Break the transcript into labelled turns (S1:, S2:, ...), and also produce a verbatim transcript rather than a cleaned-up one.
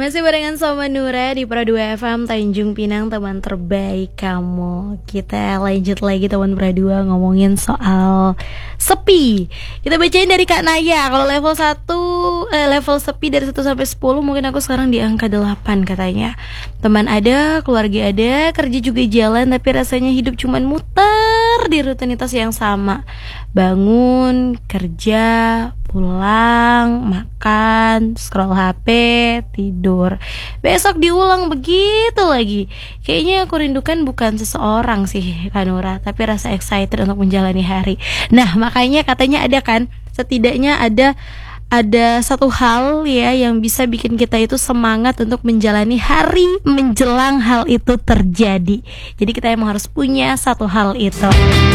S1: Masih barengan sama Nura di Pro dua F M Tanjung Pinang, teman terbaik kamu. Kita lanjut lagi teman Pro dua ngomongin soal sepi. Kita bacain dari Kak Naya. Kalau level satu eh, level sepi dari satu sampai sepuluh, mungkin aku sekarang di angka delapan katanya. Teman ada, keluarga ada, kerja juga jalan, tapi rasanya hidup cuman muter di rutinitas yang sama. Bangun, kerja, pulang, makan, scroll H P, tidur. Besok diulang begitu lagi. Kayaknya aku rindukan bukan seseorang sih Kanura, tapi rasa excited untuk menjalani hari. Nah, makanya katanya ada kan, setidaknya ada ada satu hal ya yang bisa bikin kita itu semangat untuk menjalani hari menjelang hal itu terjadi. Jadi kita emang harus punya satu hal itu.